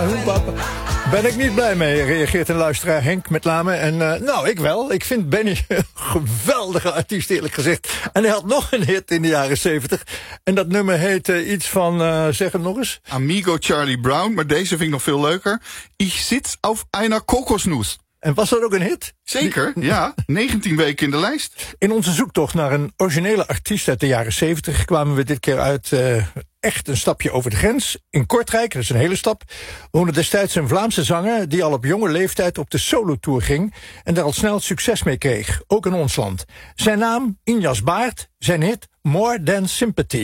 Ben ik niet blij mee, reageert een luisteraar Henk met name. En nou, ik wel. Ik vind Benny een geweldige artiest, eerlijk gezegd. En hij had nog een hit in de jaren 70. En dat nummer heet iets van, zeg het nog eens. Amigo Charlie Brown, maar deze vind ik nog veel leuker. Ich sitz auf einer Kokosnuss. En was dat ook een hit? Zeker, ja. 19 weken in de lijst. In onze zoektocht naar een originele artiest uit de jaren 70 kwamen we dit keer uit echt een stapje over de grens. In Kortrijk, dat is een hele stap, woonde destijds een Vlaamse zanger die al op jonge leeftijd op de solotour ging en daar al snel succes mee kreeg, ook in ons land. Zijn naam, Injas Baart, zijn hit More Than Sympathy.